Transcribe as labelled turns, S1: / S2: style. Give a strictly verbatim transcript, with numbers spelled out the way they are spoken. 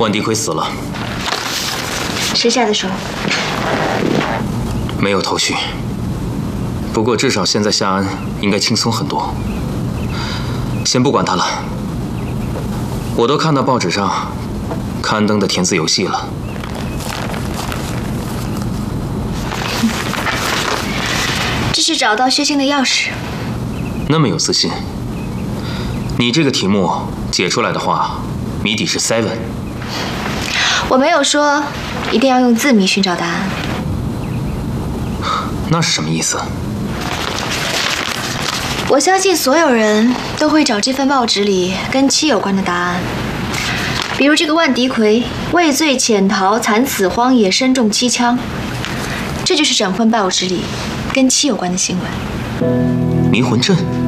S1: 万迪奎死了。
S2: 谁下的手？
S1: 没有头绪。不过至少现在夏安应该轻松很多。先不管他了。我都看到报纸上刊登的填字游戏了。
S2: 这是找到血清的钥匙。
S1: 那么有自信？你这个题目解出来的话，谜底是 seven。
S2: 我没有说一定要用字谜寻找答案。
S1: 那是什么意思？
S2: 我相信所有人都会找这份报纸里跟七有关的答案，比如这个万迪奎畏罪潜逃，惨死荒野，身中七枪，这就是整份报纸里跟七有关的新闻。
S1: 迷魂阵。